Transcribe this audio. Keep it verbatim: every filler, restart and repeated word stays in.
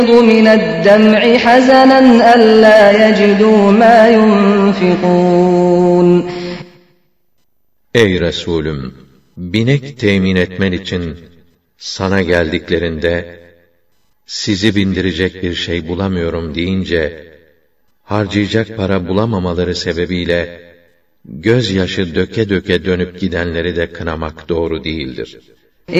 مِنَ الدَّمْعِ حَزَنًا أَلَّا يَجِدُوا مَا يُنْفِقُونَ. Ey Resulüm! Binek temin etmen için sana geldiklerinde, sizi bindirecek bir şey bulamıyorum deyince, harcayacak para bulamamaları sebebiyle, gözyaşı döke döke dönüp gidenleri de kınamak doğru değildir.